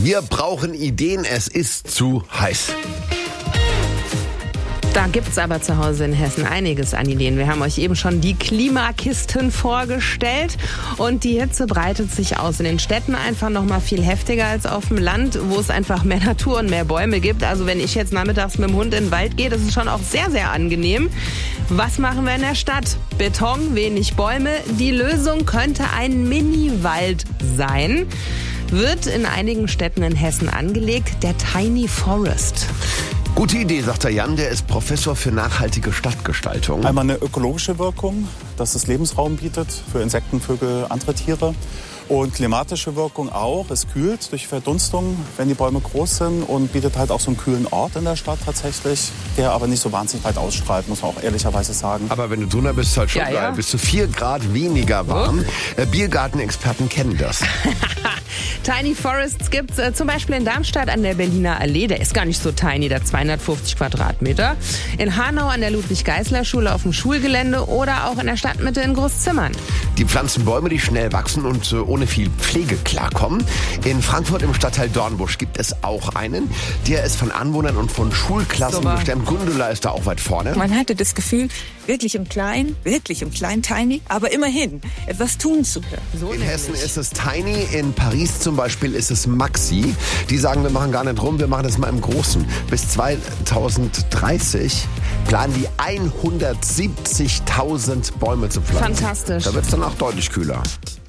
Wir brauchen Ideen, es ist zu heiß. Da gibt's aber zu Hause in Hessen einiges an Ideen. Wir haben euch eben schon die Klimakisten vorgestellt und die Hitze breitet sich aus. In den Städten einfach noch mal viel heftiger als auf dem Land, wo es einfach mehr Natur und mehr Bäume gibt. Also wenn ich jetzt nachmittags mit dem Hund in den Wald gehe, das ist schon auch sehr, sehr angenehm. Was machen wir in der Stadt? Beton, wenig Bäume. Die Lösung könnte ein Mini-Wald sein. Wird in einigen Städten in Hessen angelegt, der Tiny Forest. Gute Idee, sagt der Jan, der ist Professor für nachhaltige Stadtgestaltung. Einmal eine ökologische Wirkung, dass es Lebensraum bietet für Insekten, Vögel, andere Tiere. Und klimatische Wirkung auch. Es kühlt durch Verdunstung, wenn die Bäume groß sind, und bietet halt auch so einen kühlen Ort in der Stadt tatsächlich, der aber nicht so wahnsinnig weit ausstrahlt, muss man auch ehrlicherweise sagen. Aber wenn du drunter bist, ist halt schon geil. Bis zu 4 Grad weniger warm. Biergartenexperten kennen das. Tiny Forests gibt's zum Beispiel in Darmstadt an der Berliner Allee. Der ist gar nicht so tiny, der 250 Quadratmeter. In Hanau an der Ludwig-Geisler-Schule auf dem Schulgelände oder auch in der Stadtmitte in Großzimmern. Die pflanzen Bäume, die schnell wachsen und ohne viel Pflege klarkommen. In Frankfurt im Stadtteil Dornbusch gibt es auch einen. Der ist von Anwohnern und von Schulklassen bestimmt. Gundula ist da auch weit vorne. Man hatte das Gefühl, wirklich im Kleinen, tiny, aber immerhin etwas tun zu können. So in Hessen ist es tiny, in Paris zum Beispiel ist es maxi. Die sagen, wir machen gar nicht rum, wir machen das mal im Großen. Bis 2030 planen die 170.000 Bäume zu pflanzen. Fantastisch. Da wird es dann auch deutlich kühler.